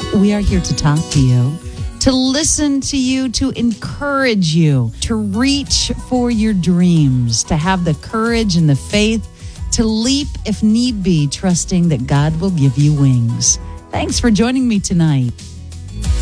We are here to talk to you, to listen to you, to encourage you, to reach for your dreams, to have the courage and the faith to leap if need be, trusting that God will give you wings. Thanks for joining me tonight.